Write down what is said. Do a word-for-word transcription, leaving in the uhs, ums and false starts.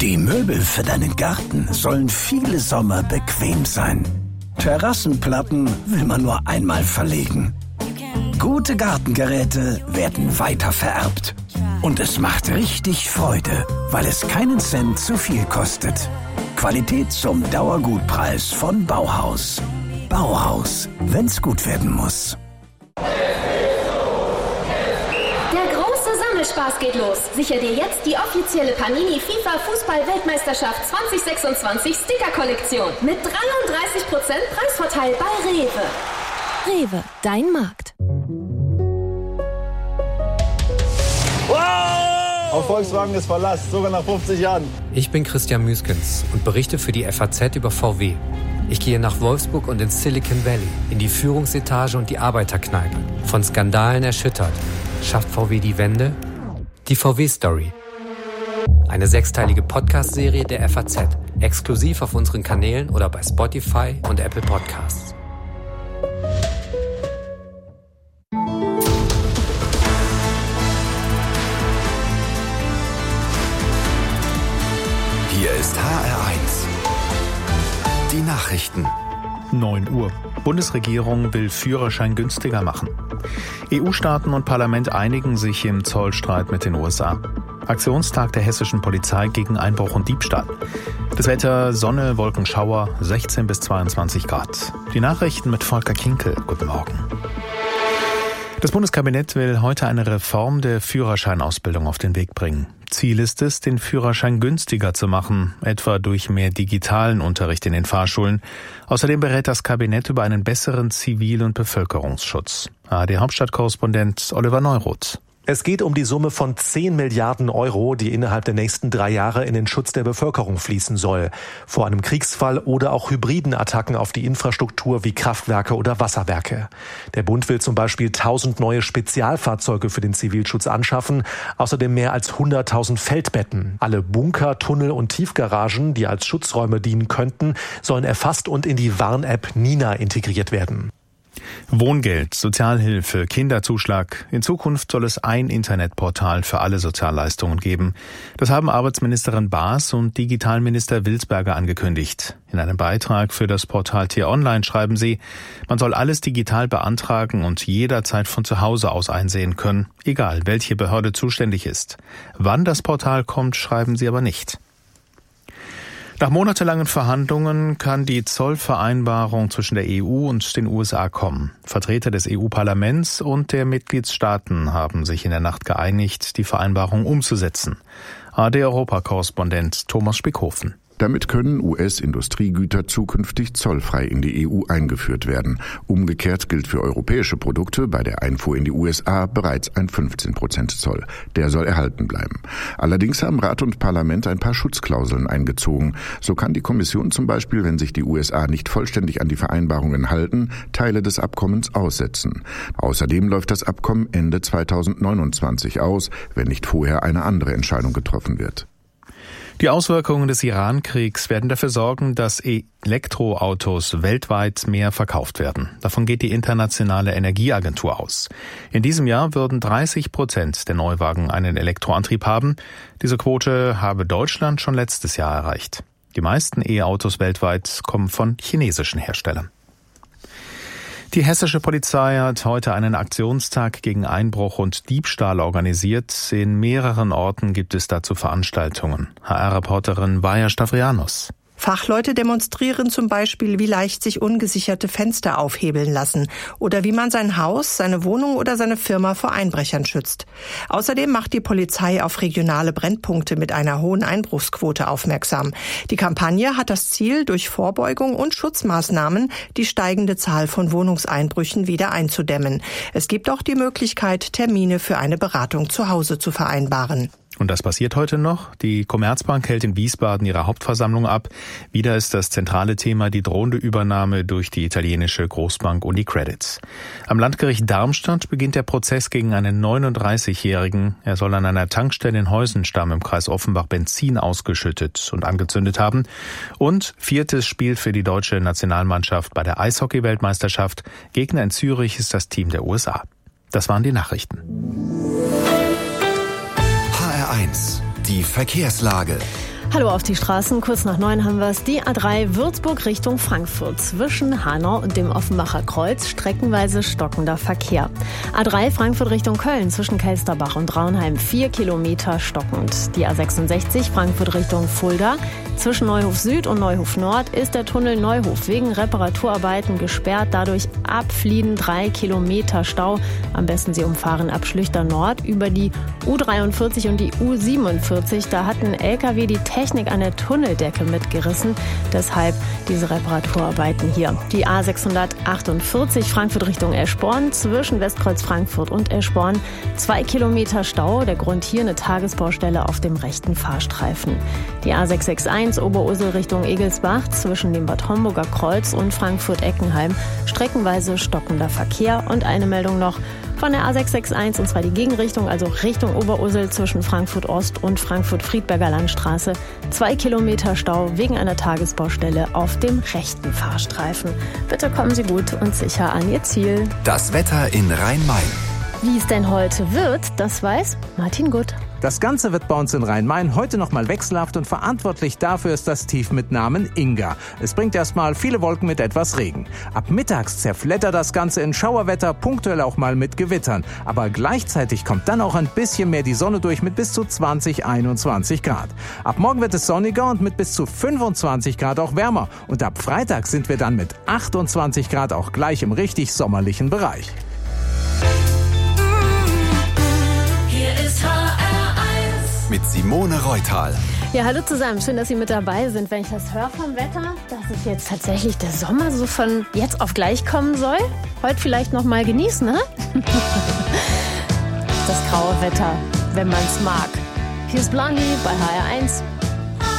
Die Möbel für deinen Garten sollen viele Sommer bequem sein. Terrassenplatten will man nur einmal verlegen. Gute Gartengeräte werden weiter vererbt. Und es macht richtig Freude, weil es keinen Cent zu viel kostet. Qualität zum Dauergutpreis von Bauhaus. Bauhaus, wenn's gut werden muss. Spaß geht los. Sicher dir jetzt die offizielle Panini FIFA Fußball-Weltmeisterschaft zwanzig sechsundzwanzig Sticker-Kollektion mit dreiunddreißig Prozent Preisvorteil bei Rewe. Rewe, dein Markt. Wow! Auf Volkswagen ist Verlass, sogar nach fünfzig Jahren. Ich bin Christian Müskens und berichte für die F A Z über V W. Ich gehe nach Wolfsburg und ins Silicon Valley, in die Führungsetage und die Arbeiterkneipe. Von Skandalen erschüttert. Schafft V W die Wende? Die V W-Story. Eine sechsteilige Podcast-Serie der F A Z. Exklusiv auf unseren Kanälen oder bei Spotify und Apple Podcasts. Hier ist H R eins. Die Nachrichten. neun Uhr. Bundesregierung will Führerschein günstiger machen. E U-Staaten und Parlament einigen sich im Zollstreit mit den U S A. Aktionstag der hessischen Polizei gegen Einbruch und Diebstahl. Das Wetter: Sonne, Wolkenschauer, sechzehn bis zweiundzwanzig Grad. Die Nachrichten mit Volker Kinkel. Guten Morgen. Das Bundeskabinett will heute eine Reform der Führerscheinausbildung auf den Weg bringen. Ziel ist es, den Führerschein günstiger zu machen, etwa durch mehr digitalen Unterricht in den Fahrschulen. Außerdem berät das Kabinett über einen besseren Zivil- und Bevölkerungsschutz. A R D-Hauptstadtkorrespondent Oliver Neuroth. Es geht um die Summe von zehn Milliarden Euro, die innerhalb der nächsten drei Jahre in den Schutz der Bevölkerung fließen soll. Vor einem Kriegsfall oder auch hybriden Attacken auf die Infrastruktur wie Kraftwerke oder Wasserwerke. Der Bund will zum Beispiel tausend neue Spezialfahrzeuge für den Zivilschutz anschaffen. Außerdem mehr als hunderttausend Feldbetten. Alle Bunker, Tunnel und Tiefgaragen, die als Schutzräume dienen könnten, sollen erfasst und in die Warn-App Nina integriert werden. Wohngeld, Sozialhilfe, Kinderzuschlag. In Zukunft soll es ein Internetportal für alle Sozialleistungen geben. Das haben Arbeitsministerin Baas und Digitalminister Wilsberger angekündigt. In einem Beitrag für das Portal T-Online schreiben sie, man soll alles digital beantragen und jederzeit von zu Hause aus einsehen können, egal welche Behörde zuständig ist. Wann das Portal kommt, schreiben sie aber nicht. Nach monatelangen Verhandlungen kann die Zollvereinbarung zwischen der E U und den U S A kommen. Vertreter des E U-Parlaments und der Mitgliedstaaten haben sich in der Nacht geeinigt, die Vereinbarung umzusetzen. A R D-Europakorrespondent Thomas Spickhofen. Damit können U S-Industriegüter zukünftig zollfrei in die E U eingeführt werden. Umgekehrt gilt für europäische Produkte bei der Einfuhr in die U S A bereits ein fünfzehn Prozent Zoll. Der soll erhalten bleiben. Allerdings haben Rat und Parlament ein paar Schutzklauseln eingezogen. So kann die Kommission zum Beispiel, wenn sich die U S A nicht vollständig an die Vereinbarungen halten, Teile des Abkommens aussetzen. Außerdem läuft das Abkommen Ende zweitausendneunundzwanzig aus, wenn nicht vorher eine andere Entscheidung getroffen wird. Die Auswirkungen des Iran-Kriegs werden dafür sorgen, dass Elektroautos weltweit mehr verkauft werden. Davon geht die Internationale Energieagentur aus. In diesem Jahr würden dreißig Prozent der Neuwagen einen Elektroantrieb haben. Diese Quote habe Deutschland schon letztes Jahr erreicht. Die meisten E-Autos weltweit kommen von chinesischen Herstellern. Die hessische Polizei hat heute einen Aktionstag gegen Einbruch und Diebstahl organisiert. In mehreren Orten gibt es dazu Veranstaltungen. H R-Reporterin Vaja Stavrianos. Fachleute demonstrieren zum Beispiel, wie leicht sich ungesicherte Fenster aufhebeln lassen oder wie man sein Haus, seine Wohnung oder seine Firma vor Einbrechern schützt. Außerdem macht die Polizei auf regionale Brennpunkte mit einer hohen Einbruchsquote aufmerksam. Die Kampagne hat das Ziel, durch Vorbeugung und Schutzmaßnahmen die steigende Zahl von Wohnungseinbrüchen wieder einzudämmen. Es gibt auch die Möglichkeit, Termine für eine Beratung zu Hause zu vereinbaren. Und das passiert heute noch. Die Commerzbank hält in Wiesbaden ihre Hauptversammlung ab. Wieder ist das zentrale Thema die drohende Übernahme durch die italienische Großbank UniCredit. Am Landgericht Darmstadt beginnt der Prozess gegen einen neununddreißigjährigen. Er soll an einer Tankstelle in Heusenstamm im Kreis Offenbach Benzin ausgeschüttet und angezündet haben. Und viertes Spiel für die deutsche Nationalmannschaft bei der Eishockey-Weltmeisterschaft. Gegner in Zürich ist das Team der U S A. Das waren die Nachrichten. H R eins, die Verkehrslage. Hallo auf die Straßen, kurz nach neun haben wir es. Die A drei Würzburg Richtung Frankfurt. Zwischen Hanau und dem Offenbacher Kreuz streckenweise stockender Verkehr. A drei Frankfurt Richtung Köln zwischen Kelsterbach und Raunheim vier Kilometer stockend. Die A sechsundsechzig Frankfurt Richtung Fulda. Zwischen Neuhof Süd und Neuhof Nord ist der Tunnel Neuhof wegen Reparaturarbeiten gesperrt. Dadurch abfliehen drei Kilometer Stau. Am besten Sie umfahren ab Schlüchter Nord über die U dreiundvierzig und die U siebenundvierzig. Da hat ein L K W die Technik an der Tunneldecke mitgerissen. Deshalb diese Reparaturarbeiten hier. Die A sechshundertachtundvierzig Frankfurt Richtung Eschborn zwischen Westkreuz Frankfurt und Eschborn. Zwei Kilometer Stau. Der Grund hier eine Tagesbaustelle auf dem rechten Fahrstreifen. Die A sechshundereinundsechzig Oberursel Richtung Egelsbach zwischen dem Bad Homburger Kreuz und Frankfurt-Eckenheim. Streckenweise stockender Verkehr. Und eine Meldung noch von der A sechshundereinundsechzig, und zwar die Gegenrichtung, also Richtung Oberursel zwischen Frankfurt Ost und Frankfurt-Friedberger Landstraße. Zwei Kilometer Stau wegen einer Tagesbaustelle auf dem rechten Fahrstreifen. Bitte kommen Sie gut und sicher an Ihr Ziel. Das Wetter in Rhein-Main. Wie es denn heute wird, das weiß Martin Gutt. Das Ganze wird bei uns in Rhein-Main heute nochmal wechselhaft und verantwortlich dafür ist das Tief mit Namen Inga. Es bringt erstmal viele Wolken mit etwas Regen. Ab mittags zerflettert das Ganze in Schauerwetter, punktuell auch mal mit Gewittern. Aber gleichzeitig kommt dann auch ein bisschen mehr die Sonne durch mit bis zu zwanzig, einundzwanzig Grad. Ab morgen wird es sonniger und mit bis zu fünfundzwanzig Grad auch wärmer. Und ab Freitag sind wir dann mit achtundzwanzig Grad auch gleich im richtig sommerlichen Bereich. Mit Simone Reutal. Ja, hallo zusammen. Schön, dass Sie mit dabei sind. Wenn ich das höre vom Wetter, dass es jetzt tatsächlich der Sommer so von jetzt auf gleich kommen soll. Heute vielleicht noch mal genießen, ne? Das graue Wetter, wenn man es mag. Hier ist Blondie bei H R eins.